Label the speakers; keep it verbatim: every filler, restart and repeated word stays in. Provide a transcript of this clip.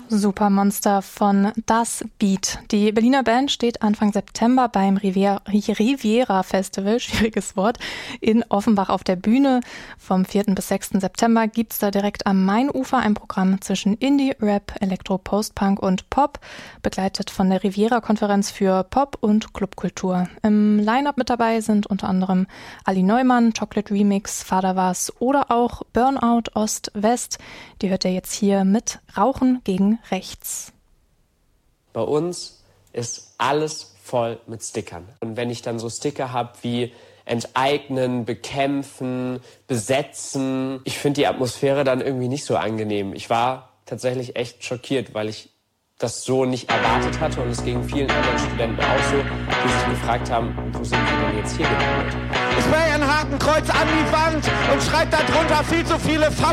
Speaker 1: Supermonster von Das Beat. Die Berliner Band steht Anfang September beim Riviera, Riviera Festival, schwieriges Wort, in Offenbach auf der Bühne. Vom vierten bis sechsten September gibt's da direkt am Mainufer ein Programm zwischen Indie, Rap, Elektro, Post-Punk und Pop, begleitet von der Riviera-Konferenz für Pop- und Clubkultur. Im Line-Up mit dabei sind unter anderem Ali Neumann, Chocolate Remix, Vater war's oder auch Burnout Ost-West. Die hört ihr jetzt hier mit Rauchen gegen Rechts.
Speaker 2: Bei uns ist alles voll mit Stickern. Und wenn ich dann so Sticker habe wie enteignen, bekämpfen, besetzen, ich finde die Atmosphäre dann irgendwie nicht so angenehm. Ich war tatsächlich echt schockiert, weil ich das so nicht erwartet hatte und es ging vielen anderen Studenten auch so, die sich gefragt haben, wo sind wir denn jetzt hier gelandet?
Speaker 3: Ich spray ein Hakenkreuz an die Wand und schreibt da drunter viel zu viele Fasch